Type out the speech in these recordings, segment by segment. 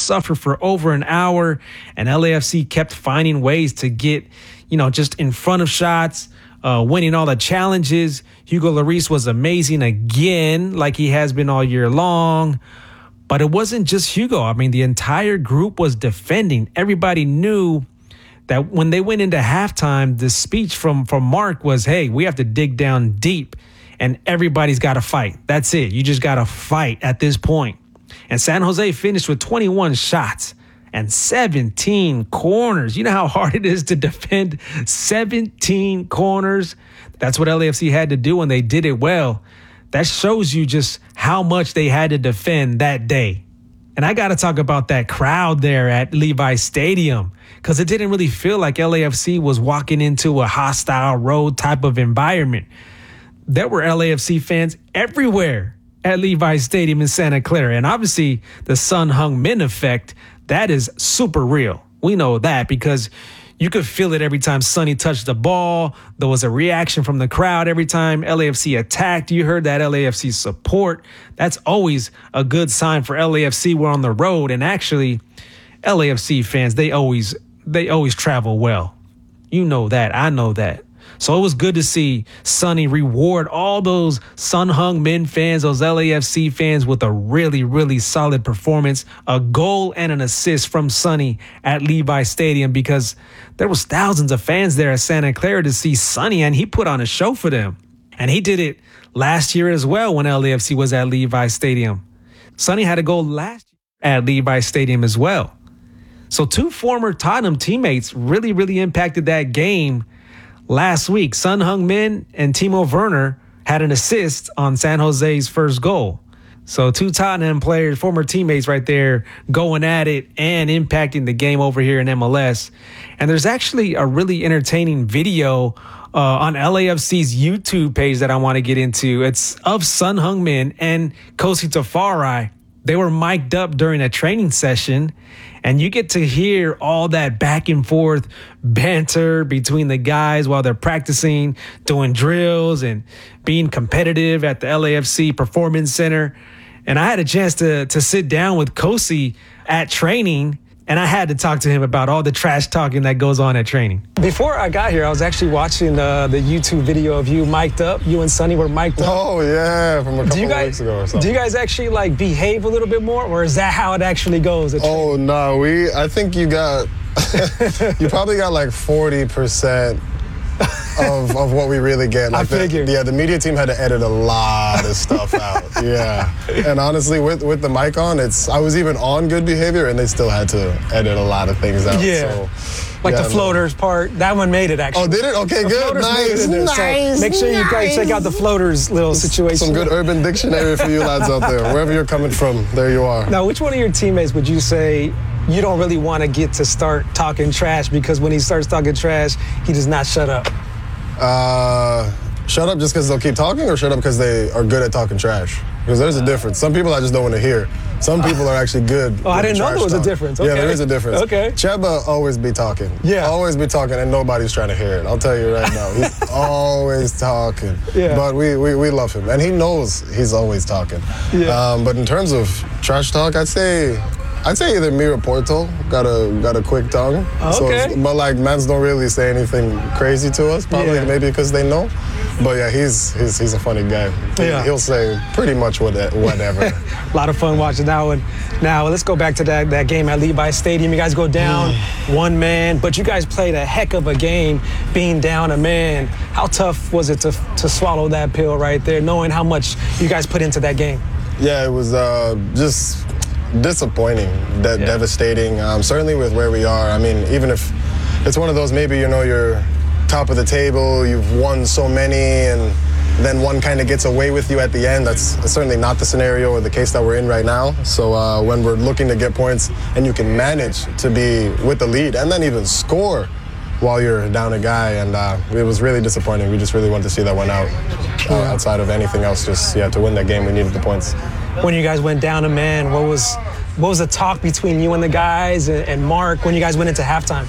suffer for over an hour, and LAFC kept finding ways to get, just in front of shots, winning all the challenges. Hugo Lloris was amazing again, like he has been all year long. But it wasn't just Hugo. I mean, the entire group was defending. Everybody knew that when they went into halftime, the speech from Mark was, hey, we have to dig down deep, and everybody's got to fight. That's it. You just got to fight at this point. And San Jose finished with 21 shots and 17 corners. You know how hard it is to defend 17 corners? That's what LAFC had to do, and they did it well. That shows you just how much they had to defend that day. And I got to talk about that crowd there at Levi Stadium, because it didn't really feel like LAFC was walking into a hostile road type of environment. There were LAFC fans everywhere at Levi Stadium in Santa Clara. And obviously the Son Heung-min effect, that is super real. We know that because you could feel it every time Sonny touched the ball. There was a reaction from the crowd every time LAFC attacked. You heard that LAFC support. That's always a good sign for LAFC. We're on the road. And actually, LAFC fans, they always travel well. You know that. I know that. So it was good to see Sonny reward all those Son Heung-min fans, those LAFC fans, with a really, really solid performance, a goal and an assist from Sonny at Levi Stadium, because there was thousands of fans there at Santa Clara to see Sonny, and he put on a show for them. And he did it last year as well when LAFC was at Levi Stadium. Sonny had a goal last year at Levi Stadium as well. So two former Tottenham teammates really, really impacted that game last week. Son Heung-min and Timo Werner had an assist on San Jose's first goal. So two Tottenham players, former teammates right there, going at it and impacting the game over here in MLS. And there's actually a really entertaining video on LAFC's YouTube page that I want to get into. It's of Son Heung-min and Kosi Tafari. They were mic'd up during a training session, and you get to hear all that back and forth banter between the guys while they're practicing, doing drills and being competitive at the LAFC Performance Center. And I had a chance to sit down with Kosi at training, and I had to talk to him about all the trash talking that goes on at training. Before I got here, I was actually watching the YouTube video of you mic'd up. You and Sonny were mic'd up. Oh, yeah, from a couple of weeks ago or something. Do you guys actually, behave a little bit more, or is that how it actually goes? Oh, no, I think you probably got 40% of what we really get. I figured. The media team had to edit a lot of stuff out. Yeah. And honestly, with the mic on, I was even on Good Behavior, and they still had to edit a lot of things out. Yeah. So, the floaters part, that one made it, actually. Oh, did it? Okay, good. Nice. So make sure you guys check out the floaters little situation. Some good Urban Dictionary for you lads out there. Wherever you're coming from, there you are. Now, which one of your teammates would you say you don't really want to get to start talking trash, because when he starts talking trash, he does not shut up? Shut up just because they'll keep talking, or shut up because they are good at talking trash? Because there's a difference. Some people I just don't want to hear. Some people are actually good. Oh, I didn't know there was a difference. Okay. Yeah, there is a difference. Okay. Cheba always be talking. Yeah. Always be talking, and nobody's trying to hear it. I'll tell you right now. He's always talking. Yeah. But we love him, and he knows he's always talking. Yeah. But in terms of trash talk, I'd say either me or Porto got a quick tongue. Okay. So, but mans don't really say anything crazy to us, probably maybe because they know. But yeah, he's a funny guy. Yeah. He'll say pretty much whatever. A lot of fun watching that one. Now let's go back to that game at Levi Stadium. You guys go down one man, but you guys played a heck of a game being down a man. How tough was it to swallow that pill right there, knowing how much you guys put into that game? Yeah, it was just disappointing, devastating. Certainly with where we are. I mean, even if it's one of those, maybe you're top of the table, you've won so many, and then one kind of gets away with you at the end. That's certainly not the scenario or the case that we're in right now. So when we're looking to get points and you can manage to be with the lead and then even score while you're down a guy, and it was really disappointing. We just really wanted to see that one out outside of anything else. Just to win that game, we needed the points. When you guys went down a man, what was the talk between you and the guys and Mark when you guys went into halftime?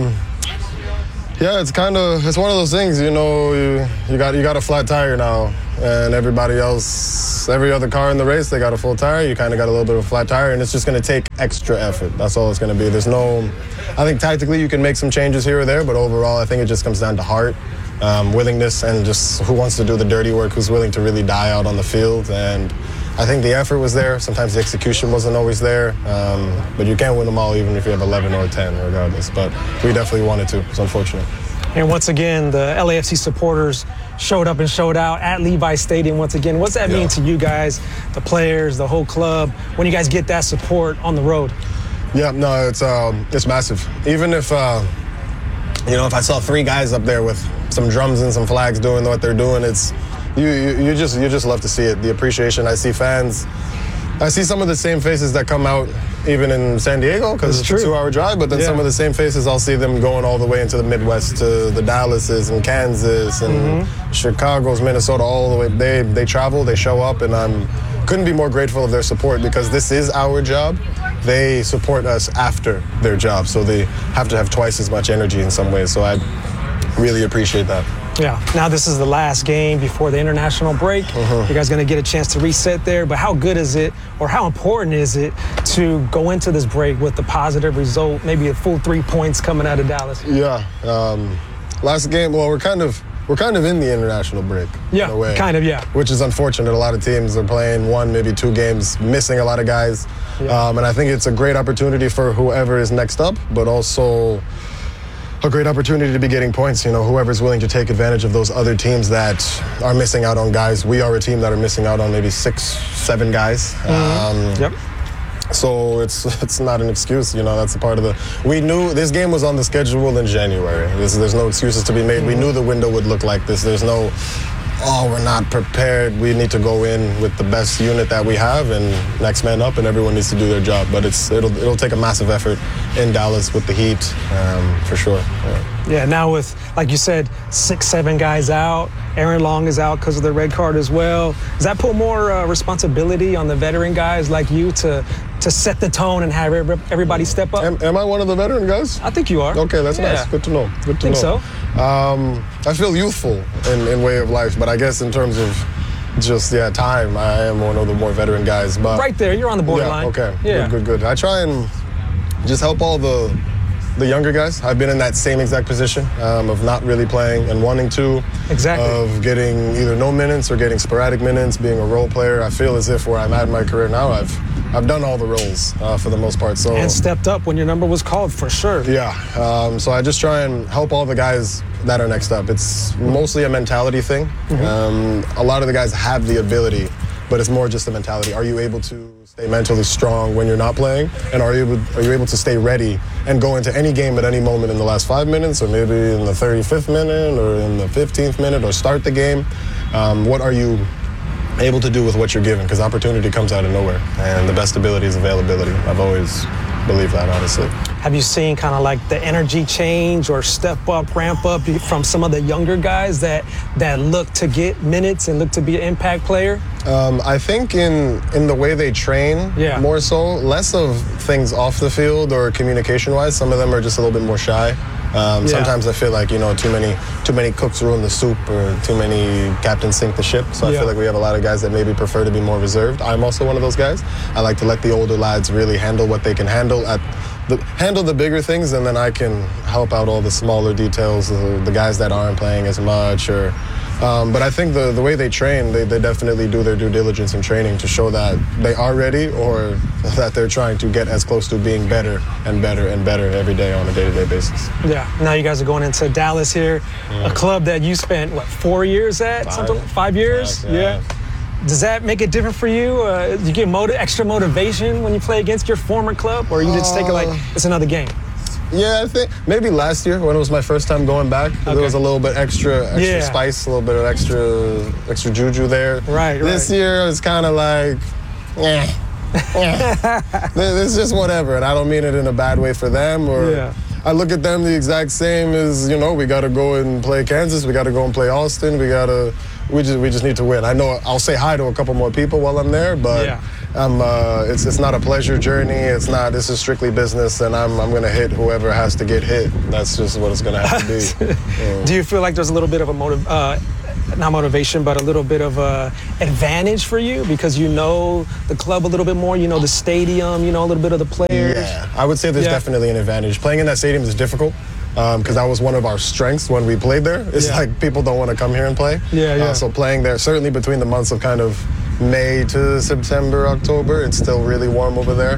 Yeah, it's one of those things, you got a flat tire now, and everybody else, every other car in the race, they got a full tire. You kind of got a little bit of a flat tire, and it's just going to take extra effort. That's all it's going to be. There's no, I think tactically you can make some changes here or there, but overall I think it just comes down to heart, willingness, and just who wants to do the dirty work, who's willing to really die out on the field. And I think the effort was there. Sometimes the execution wasn't always there, but you can't win them all even if you have 11 or 10 regardless. But we definitely wanted to. It's unfortunate. And once again, the LAFC supporters showed up and showed out at Levi Stadium once again. What's that mean to you guys, the players, the whole club, when you guys get that support on the road? Yeah, no, it's massive. Even if, if I saw 3 guys up there with some drums and some flags doing what they're doing, it's you just love to see it. The appreciation. I see fans. I see some of the same faces that come out even in San Diego because it's a 2-hour drive, but then some of the same faces, I'll see them going all the way into the Midwest to the Dallases and Kansas and Chicago's, Minnesota, all the way. They travel, they show up, and couldn't be more grateful of their support because this is our job. They support us after their job, so they have to have twice as much energy in some ways, so I really appreciate that. Yeah. Now this is the last game before the international break. You guys going to get a chance to reset there, but how good is it, or how important is it to go into this break with a positive result, maybe a full 3 points coming out of Dallas? Yeah. Last game, well, we're kind of in the international break. Yeah, in a way, kind of, yeah. Which is unfortunate. A lot of teams are playing 1, maybe 2 games, missing a lot of guys. Yeah. And I think it's a great opportunity for whoever is next up, but also a great opportunity to be getting points. Whoever's willing to take advantage of those other teams that are missing out on guys. We are a team that are missing out on maybe 6, 7 guys. Yep. So it's not an excuse. That's a part of the. We knew this game was on the schedule in January. There's no excuses to be made. We knew the window would look like this. There's no, we're not prepared. We need to go in with the best unit that we have and next man up, and everyone needs to do their job. But it'll take a massive effort in Dallas with the heat, for sure. Yeah, now with, like you said, 6, 7 guys out. Aaron Long is out because of the red card as well. Does that put more responsibility on the veteran guys like you to set the tone and have everybody step up? Am I one of the veteran guys? I think you are. Okay, that's nice. Good to know. Good to know. So. I feel youthful in way of life, but I guess in terms of just time, I am one of the more veteran guys. But right there, you're on the borderline. Yeah, okay. Yeah. Good. I try and just help all the younger guys. I've been in that same exact position of not really playing and wanting to. Exactly. Of getting either no minutes or getting sporadic minutes, being a role player. I feel as if where I'm at in my career now, I've done all the roles for the most part. So and stepped up when your number was called, for sure. Yeah. So I just try and help all the guys that are next up. It's mostly a mentality thing. A lot of the guys have the ability, but it's more just a mentality. Are you able to stay mentally strong when you're not playing? And are you able to stay ready and go into any game at any moment in the last 5 minutes, or maybe in the 35th minute, or in the 15th minute, or start the game? What are you able to do with what you're given? Because opportunity comes out of nowhere, and the best ability is availability. I've always believed that, honestly. Have you seen kind of like the energy change or step up, ramp up from some of the younger guys that look to get minutes and look to be an impact player? I think in the way they train, more so, less of things off the field or communication-wise. Some of them are just a little bit more shy. Sometimes I feel like, too many cooks ruin the soup, or too many captains sink the ship. So I feel like we have a lot of guys that maybe prefer to be more reserved. I'm also one of those guys. I like to let the older lads really handle what they can handle, handle the bigger things, and then I can help out all the smaller details, the guys that aren't playing as much. But I think the way they train, they definitely do their due diligence in training to show that they are ready, or that they're trying to get as close to being better and better and better every day on a day-to-day basis. Yeah. Now you guys are going into Dallas here, a club that you spent, 4 years at? 5 years? Yeah. Does that make it different for you? Do you get extra motivation when you play against your former club, or you just take it like it's another game? Yeah, I think maybe last year when it was my first time going back, there was a little bit extra spice, a little bit of extra juju there. Right. This year it's kind of like, it's just whatever, and I don't mean it in a bad way for them. I look at them the exact same as, we got to go and play Kansas, we got to go and play Austin, we just need to win. I know I'll say hi to a couple more people while I'm there, but it's not a pleasure journey. This is strictly business, and I'm going to hit whoever has to get hit. That's just what it's going to have to be. Do you feel like there's a little bit of a not motivation, but a little bit of advantage for you because you know the club a little bit more, you know the stadium, you know a little bit of the players? Yeah, I would say there's definitely an advantage. Playing in that stadium is difficult because that was one of our strengths when we played there. It's like people don't want to come here and play. So playing there, certainly between the months of kind of May to September, October, it's still really warm over there.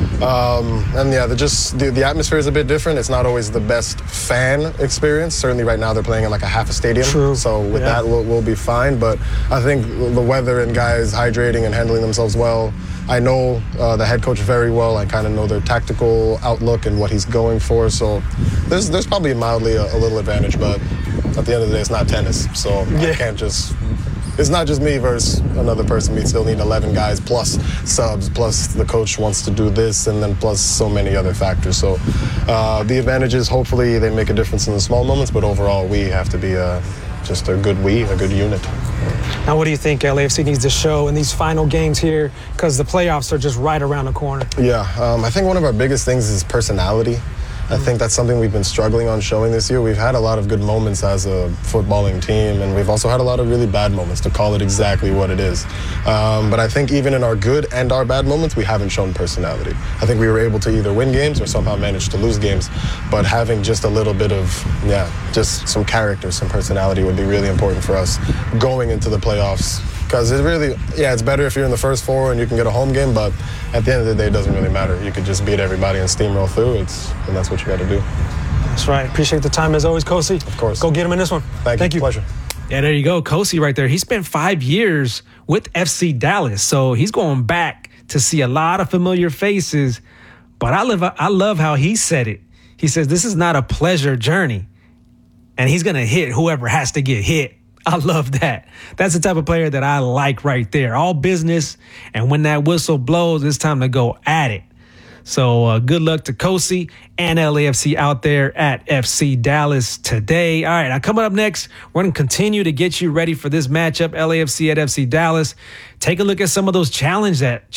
And yeah, the atmosphere is a bit different. It's not always the best fan experience. Certainly right now they're playing in like a half a stadium. True. So with that, we'll be fine. But I think the weather and guys hydrating and handling themselves well. I know the head coach very well. I kind of know their tactical outlook and what he's going for. So there's probably mildly a little advantage, but at the end of the day, it's not tennis. So I can't just... It's not just me versus another person. We still need 11 guys plus subs, plus the coach wants to do this, and then plus so many other factors. So the advantages, hopefully they make a difference in the small moments, but overall we have to be just a good unit. Now, what do you think LAFC needs to show in these final games here? Because the playoffs are just right around the corner. Yeah, I think one of our biggest things is personality. I think that's something we've been struggling on showing this year. We've had a lot of good moments as a footballing team, and we've also had a lot of really bad moments, to call it exactly what it is. But I think even in our good and our bad moments, we haven't shown personality. I think we were able to either win games or somehow manage to lose games, but having just a little bit of, just some character, some personality would be really important for us going into the playoffs. Because it really, it's better if you're in the first four and you can get a home game, but at the end of the day, it doesn't really matter. You could just beat everybody and steamroll through, and that's what you got to do. That's right. Appreciate the time as always, Kosi. Of course. Go get him in this one. Thank you. Pleasure. Yeah, there you go. Kosi right there. He spent 5 years with FC Dallas, so he's going back to see a lot of familiar faces. But I love how he said it. He says, this is not a pleasure journey, and he's going to hit whoever has to get hit. I love that. That's the type of player that I like right there. All business, and when that whistle blows, it's time to go at it. So good luck to Kosi and LAFC out there at FC Dallas today. All right, now coming up next, we're going to continue to get you ready for this matchup, LAFC at FC Dallas. Take a look at some of those challenges that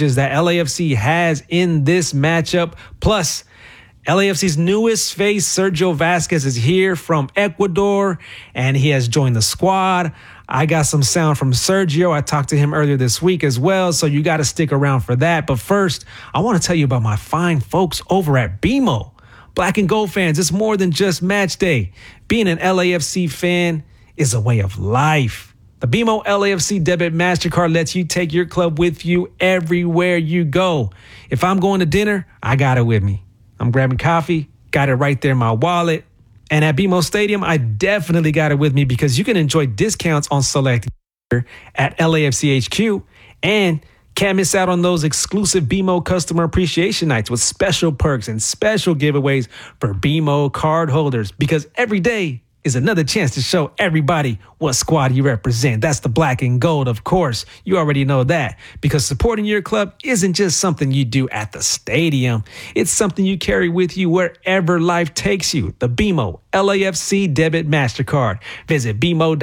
LAFC has in this matchup. Plus, LAFC's newest face, Sergio Vasquez, is here from Ecuador, and he has joined the squad. I got some sound from Sergio. I talked to him earlier this week as well, so you got to stick around for that. But first, I want to tell you about my fine folks over at BMO. Black and gold fans, it's more than just match day. Being an LAFC fan is a way of life. The BMO LAFC Debit MasterCard lets you take your club with you everywhere you go. If I'm going to dinner, I got it with me. I'm grabbing coffee, got it right there in my wallet. And at BMO Stadium, I definitely got it with me because you can enjoy discounts on select gear at LAFC HQ and can't miss out on those exclusive BMO customer appreciation nights with special perks and special giveaways for BMO card holders, because every day is another chance to show everybody what squad you represent. That's the black and gold, of course. You already know that, because supporting your club isn't just something you do at the stadium. It's something you carry with you wherever life takes you. The BMO LAFC Debit MasterCard. Visit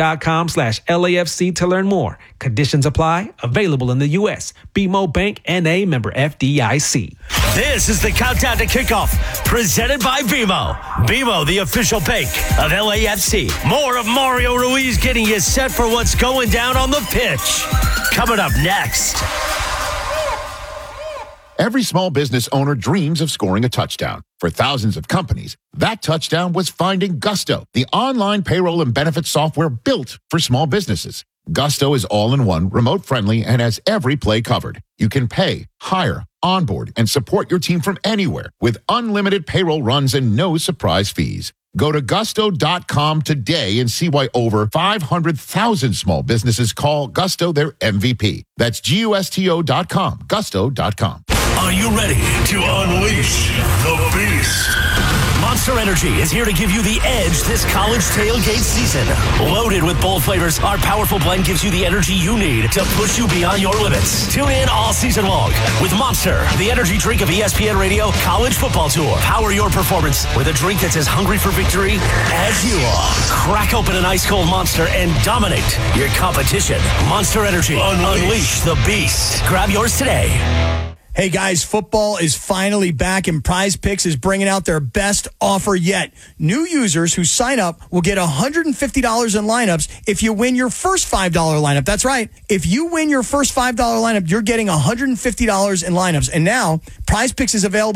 BMO.com/LAFC to learn more. Conditions apply. Available in the U.S. BMO Bank N.A. member FDIC. This is the countdown to kickoff, presented by BMO. BMO, the official bank of LAFC. More of Mario Ruiz getting you set for what's going down on the pitch. Coming up next. Every small business owner dreams of scoring a touchdown. For thousands of companies, that touchdown was finding Gusto, the online payroll and benefits software built for small businesses. Gusto is all-in-one, remote-friendly, and has every play covered. You can pay, hire, onboard, and support your team from anywhere with unlimited payroll runs and no surprise fees. Go to gusto.com today and see why over 500,000 small businesses call Gusto their MVP. That's GUSTO.com, gusto.com. Are you ready to unleash the beast? Monster Energy is here to give you the edge this college tailgate season. Loaded with bold flavors, our powerful blend gives you the energy you need to push you beyond your limits. Tune in all season long with Monster, the energy drink of ESPN Radio College Football Tour. Power your performance with a drink that's as hungry for victory as you are. Crack open an ice-cold Monster and dominate your competition. Monster Energy. Unleash the beast. Grab yours today. Hey guys, football is finally back and Prize Picks is bringing out their best offer yet. New users who sign up will get $150 in lineups if you win your first $5 lineup. That's right. If you win your first $5 lineup, you're getting $150 in lineups. And now Prize Picks is available